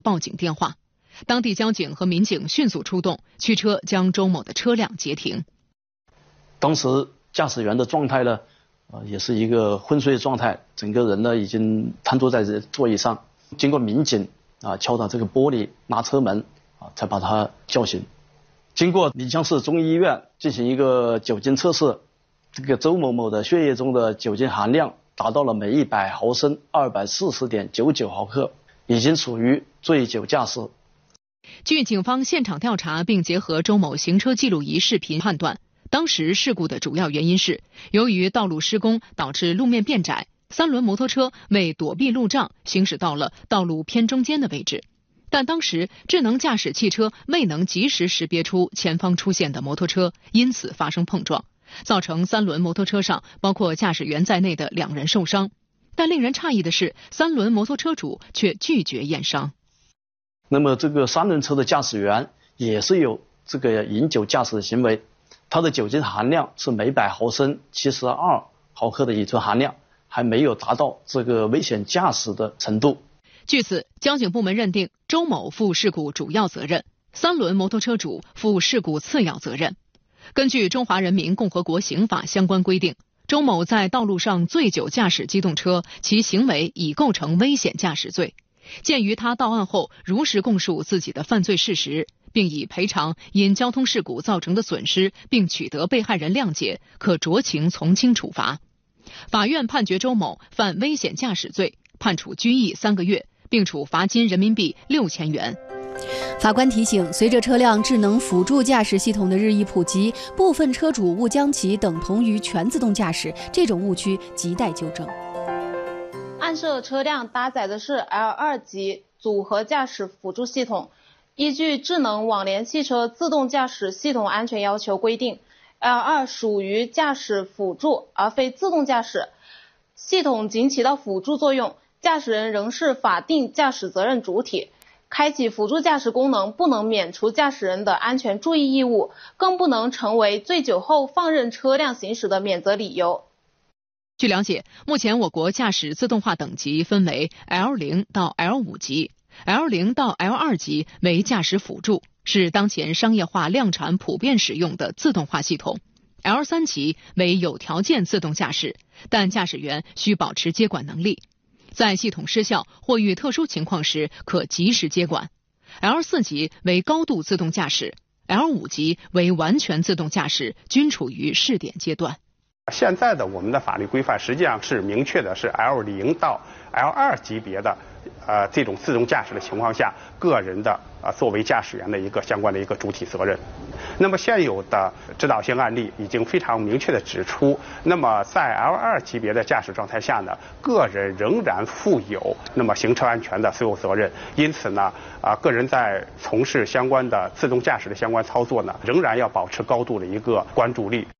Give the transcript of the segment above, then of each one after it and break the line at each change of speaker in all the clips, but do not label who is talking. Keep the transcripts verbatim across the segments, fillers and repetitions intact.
报警电话。当地交警和民警迅速出动，驱车将周某的车辆截停。
当时驾驶员的状态呢，呃，也是一个昏睡状态，整个人呢已经瘫坐在座椅上。经过民警啊敲打这个玻璃、拿车门啊，才把他叫醒。经过临江市中医院进行一个酒精测试，这个周某某的血液中的酒精含量达到了每一百毫升二百四十点九九毫克，已经属于醉酒驾驶。
据警方现场调查，并结合周某行车记录仪视频判断，当时事故的主要原因是由于道路施工导致路面变窄，三轮摩托车为躲避路障，行驶到了道路偏中间的位置。但当时智能驾驶汽车未能及时识别出前方出现的摩托车，因此发生碰撞，造成三轮摩托车上包括驾驶员在内的两人受伤。但令人诧异的是，三轮摩托车主却拒绝验伤。
那么这个三轮车的驾驶员也是有这个饮酒驾驶的行为，他的酒精含量是每百毫升七十二毫克的乙醇含量，还没有达到这个危险驾驶的程度。
据此，交警部门认定周某负事故主要责任，三轮摩托车主负事故次要责任。根据《中华人民共和国刑法》相关规定，周某在道路上醉酒驾驶机动车，其行为已构成危险驾驶罪。鉴于他到案后如实供述自己的犯罪事实，并已赔偿因交通事故造成的损失，并取得被害人谅解，可酌情从轻处罚。法院判决周某犯危险驾驶罪，判处拘役三个月，并处罚金人民币六千元。
法官提醒，随着车辆智能辅助驾驶系统的日益普及，部分车主误将其等同于全自动驾驶，这种误区亟待纠正。
案涉车辆搭载的是 L 二 级组合驾驶辅助系统，依据《智能网联汽车自动驾驶系统安全要求》规定 ，L 二 属于驾驶辅助而非自动驾驶，系统仅起到辅助作用，驾驶人仍是法定驾驶责任主体。开启辅助驾驶功能不能免除驾驶人的安全注意义务，更不能成为醉酒后放任车辆行驶的免责理由。
据了解，目前我国驾驶自动化等级分为 L 零 到 L 五 级 ，L 零 到 L 二 级为驾驶辅助，是当前商业化量产普遍使用的自动化系统。L 三 级为有条件自动驾驶，但驾驶员需保持接管能力，在系统失效或遇特殊情况时可及时接管。L 四 级为高度自动驾驶 ，L 五 级为完全自动驾驶，均处于试点阶段。
现在的我们的法律规范实际上是明确的，是 L 零 到 L 二 级别的，呃，这种自动驾驶的情况下，个人的呃作为驾驶员的一个相关的一个主体责任。那么现有的指导性案例已经非常明确的指出，那么在 L 二 级别的驾驶状态下呢，个人仍然负有那么行车安全的所有责任。因此呢，啊、呃，个人在从事相关的自动驾驶的相关操作呢，仍然要保持高度的一个关注力。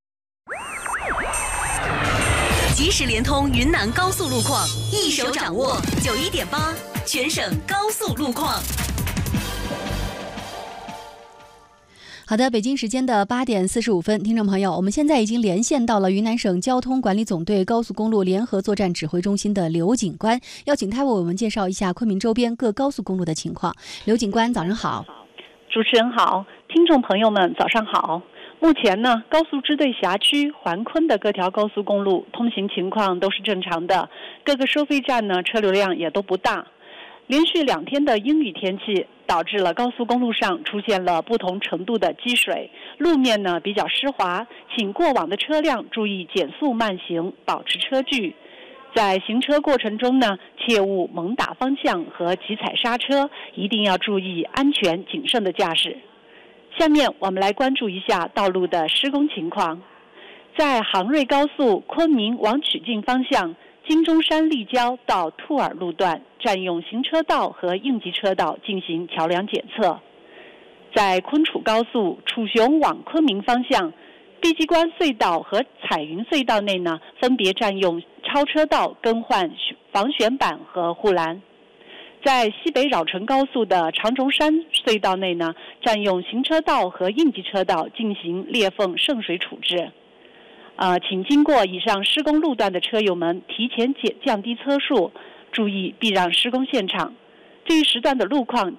即时联通云南高速路况，一手掌握九一点八全省高速路况。
好的，北京时间的八点四十五分，听众朋友，我们现在已经连线到了云南省交通管理总队高速公路联合作战指挥中心的刘警官，邀请他为我们介绍一下昆明周边各高速公路的情况。刘警官，早上好。
主持人好，听众朋友们早上好。目前呢，高速支队辖区环昆的各条高速公路通行情况都是正常的，各个收费站呢车流量也都不大。连续两天的阴雨天气导致了高速公路上出现了不同程度的积水，路面呢比较湿滑，请过往的车辆注意减速慢行，保持车距。在行车过程中呢，切勿猛打方向和急踩刹车，一定要注意安全谨慎的驾驶。下面我们来关注一下道路的施工情况。在杭瑞高速昆明往曲靖方向金钟山立交到兔儿路段，占用行车道和应急车道进行桥梁检测。在昆楚高速楚雄往昆明方向碧鸡关隧道和彩云隧道内呢，分别占用超车道更换防旋板和护栏。在西北绕城高速的长轴山隧道内呢，占用行车道和应急车道进行裂缝渗水处置。呃，请经过以上施工路段的车友们提前减降低车速，注意避让施工现场。这一时段的路况